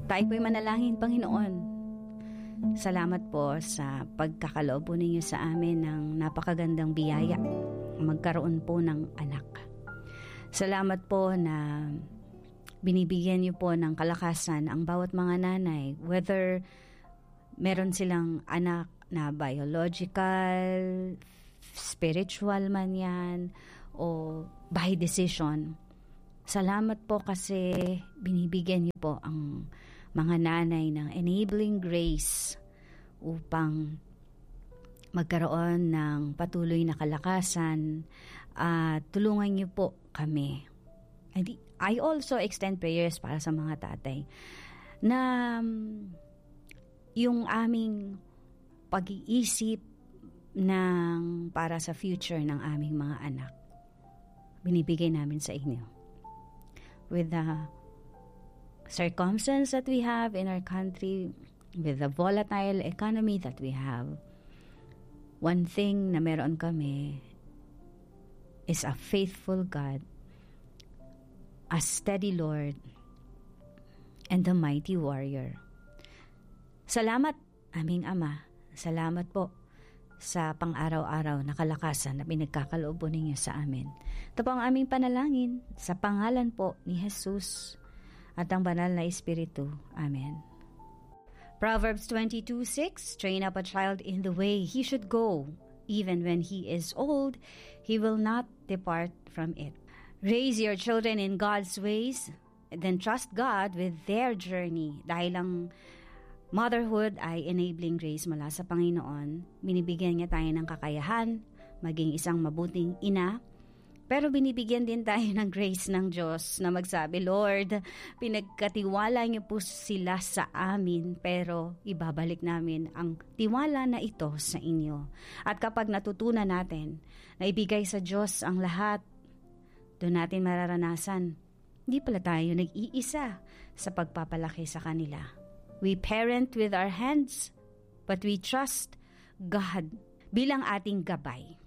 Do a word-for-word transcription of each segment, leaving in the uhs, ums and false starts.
Tayo po'y manalangin, Panginoon. Salamat po sa pagkakaloob po ninyo sa amin ng napakagandang biyaya, magkaroon po ng anak. Salamat po na binibigyan niyo po ng kalakasan ang bawat mga nanay, whether meron silang anak na biological, spiritual man yan, o by decision. Salamat po kasi binibigyan niyo po ang mga nanay ng enabling grace upang magkaroon ng patuloy na kalakasan at tulungan niyo po kami. I also extend prayers para sa mga tatay na yung aming pag-iisip ng para sa future ng aming mga anak binibigay namin sa inyo. With the circumstance that we have in our country, with the volatile economy that we have, one thing na meron kami is a faithful God, a steady Lord, and a mighty warrior. Salamat, aming Ama. Salamat po sa pang-araw-araw na kalakasan na pinagkakaloob po ninyo sa amin. Ito po ang aming panalangin sa pangalan po ni Jesus at ang banal na Espiritu. Amen. Proverbs twenty-two six, train up a child in the way he should go. Even when he is old, he will not depart from it. Raise your children in God's ways, then trust God with their journey. Dahil ang motherhood ay enabling grace mula sa Panginoon. Binibigyan niya tayo ng kakayahan, maging isang mabuting ina. Pero binibigyan din tayo ng grace ng Diyos na magsabi, Lord, pinagkatiwala niyo po sila sa amin, pero ibabalik namin ang tiwala na ito sa inyo. At kapag natutunan natin na ibigay sa Diyos ang lahat, doon natin mararanasan, hindi pala tayo nag-iisa sa pagpapalaki sa kanila. We parent with our hands, but we trust God bilang ating gabay.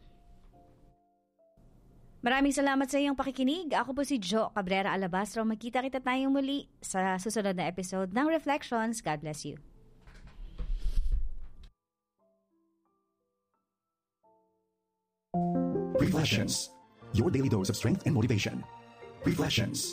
Maraming salamat sa iyong pakikinig. Ako po si Jo Cabrera Alabastro. Magkita-kita tayong muli sa susunod na episode ng Reflections. God bless you. Reflections. Your daily dose of strength and motivation. Reflections.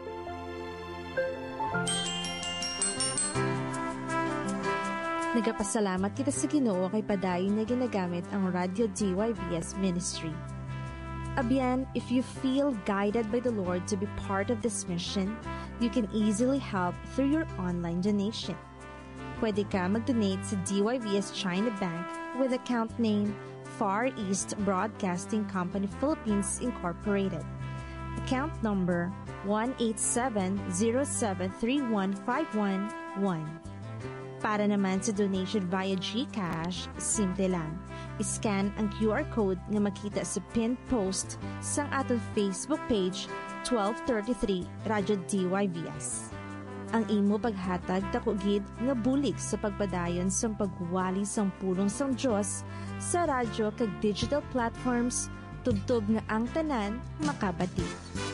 Nagapasalamat kita sa Ginoo kay padayon na ginagamit ang Radio D Y V S Ministry. Abiyan, if you feel guided by the Lord to be part of this mission, you can easily help through your online donation. Pwede ka mag-donate sa D Y V S China Bank with account name Far East Broadcasting Company Philippines Incorporated. Account number one eight seven zero seven three one five one one. Para naman sa donation via GCash, simple lang. I-scan ang Q R code nga makita sa pinned post sa atong Facebook page twelve thirty-three Radyo D Y V S. Ang imo paghatag takugid nga bulig sa pagpadayon sa pagwali sang pulong sang Dios sa radyo kag digital platforms tubtob nga ang tanan makabati.